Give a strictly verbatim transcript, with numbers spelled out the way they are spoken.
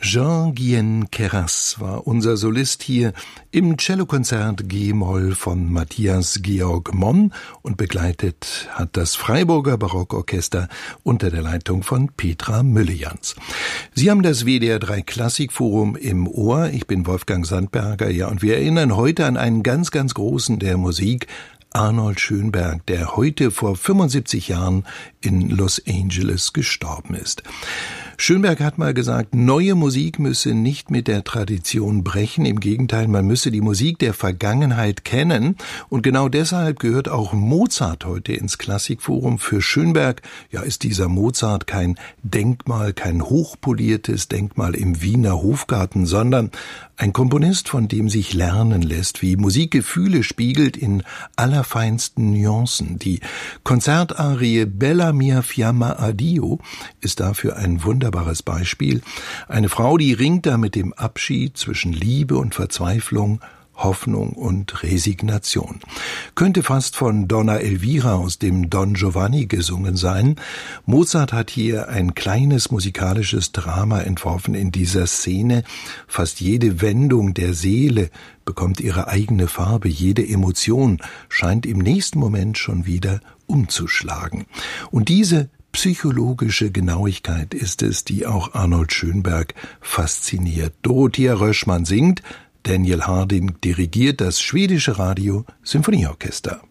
Jean-Guyen Queyras war unser Solist hier im Cellokonzert G-Moll von Matthias Georg Monn und begleitet hat das Freiburger Barockorchester unter der Leitung von Petra Müllejans. Sie haben das W D R drei Klassikforum im Ohr. Ich bin Wolfgang Sandberger, ja, und wir erinnern heute an einen ganz, ganz großen der Musik, Arnold Schönberg, der heute vor fünfundsiebzig Jahren in Los Angeles gestorben ist. Schönberg hat mal gesagt, neue Musik müsse nicht mit der Tradition brechen. Im Gegenteil, man müsse die Musik der Vergangenheit kennen. Und genau deshalb gehört auch Mozart heute ins Klassikforum. Für Schönberg, ja, ist dieser Mozart kein Denkmal, kein hochpoliertes Denkmal im Wiener Hofgarten, sondern ein Komponist, von dem sich lernen lässt, wie Musik Gefühle spiegelt in allerfeinsten Nuancen. Die Konzertarie Bella mia fiamma addio ist dafür ein wunderbares Beispiel. Eine Frau, die ringt da mit dem Abschied zwischen Liebe und Verzweiflung, Hoffnung und Resignation. Könnte fast von Donna Elvira aus dem Don Giovanni gesungen sein. Mozart hat hier ein kleines musikalisches Drama entworfen in dieser Szene. Fast jede Wendung der Seele bekommt ihre eigene Farbe. Jede Emotion scheint im nächsten Moment schon wieder umzuschlagen. Und diese psychologische Genauigkeit ist es, die auch Arnold Schönberg fasziniert. Dorothea Röschmann singt, Daniel Harding dirigiert das schwedische Radio Symphonieorchester.